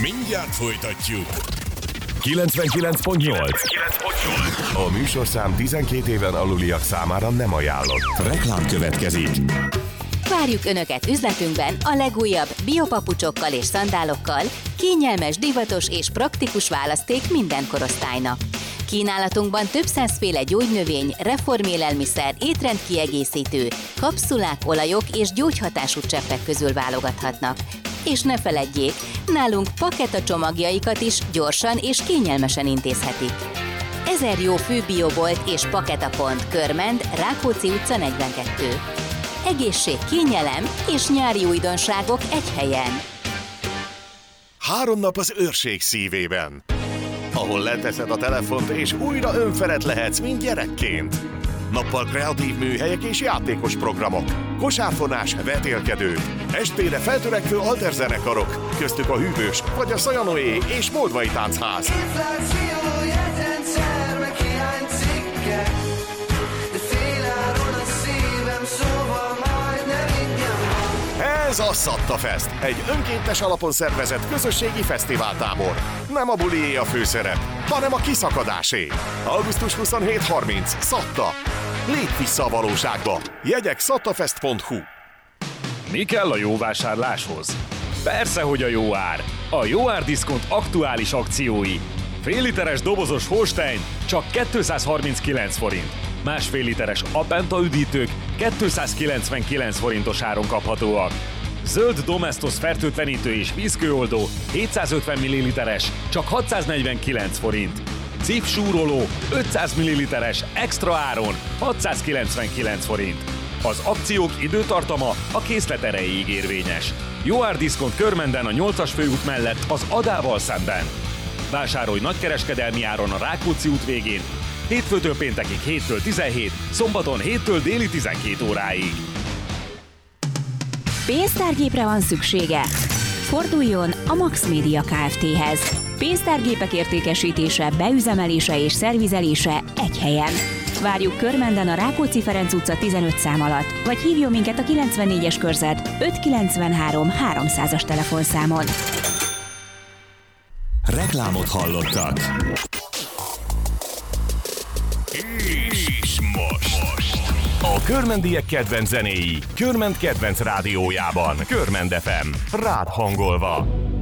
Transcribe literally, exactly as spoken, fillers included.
Mindjárt folytatjuk. kilencvenkilenc pont nyolc. A műsorszám tizenkét éven aluliak számára nem ajánlott. Reklám következik. Várjuk Önöket üzletünkben a legújabb biopapucsokkal és szandálokkal, kényelmes, divatos és praktikus választék minden korosztálynak. Kínálatunkban több százféle gyógynövény, reformélelmiszer, étrendkiegészítő, kapszulák, olajok és gyógyhatású cseppek közül válogathatnak. És ne feledjék, nálunk paketa csomagjaikat is gyorsan és kényelmesen intézhetik. Ezer jó főbiobolt és paketapont, Körmend, Rákóczi utca negyvenkettő. Egészség, kényelem és nyári újdonságok egy helyen. Három nap az őrség szívében, ahol leteszed a telefont és újra önferet lehetsz, mint gyerekként. Nappal kreatív műhelyek és játékos programok, kosárfonás, vetélkedő, estére feltörekvő alterzenekarok, köztük a Hűvös vagy a Szajanoé és Moldvai Táncház. Ez a Szatta Fest, egy önkéntes alapon szervezett közösségi fesztiváltábor. Nem a bulié a főszerep, hanem a kiszakadásé. augusztus huszonhét harminc. Szatta. Lépj vissza a valóságba. Jegyek szattafest pont hu. Mi kell a jó vásárláshoz? Persze, hogy a jó ár. A Jó Ár Diszkont aktuális akciói. Fél literes dobozos Holstein csak kétszázharminckilenc forint. Másfél literes Apenta üdítők kétszázkilencvenkilenc forintos áron kaphatóak. Zöld Domestos fertőtlenítő és vízkőoldó hétszázötven milliliteres csak hatszáznegyvenkilenc forint. Cif súroló ötszáz milliliteres extra áron hatszázkilencvenkilenc forint. Az akciók időtartama a készlet erejéig érvényes. Jó Ár Diszkont Körmenden a nyolcas főút mellett az Adával szemben. Vásárolj nagykereskedelmi áron a Rákóczi út végén, hétfőtől péntekig héttől tizenhét, szombaton héttől déli tizenkét óráig. Pénztárgépre van szüksége? Forduljon a Max Media Kft-hez. Pénztárgépek értékesítése, beüzemelése és szervizelése egy helyen. Várjuk Körmenden a Rákóczi Ferenc utca tizenöt szám alatt, vagy hívjon minket a kilencvennégyes körzet ötszázkilencvenhárom háromszázas telefonszámon. Reklámot hallottak. És most. A körmendiek kedvenc zenéi, Körmend kedvenc rádiójában, Körmend ef em, rád hangolva.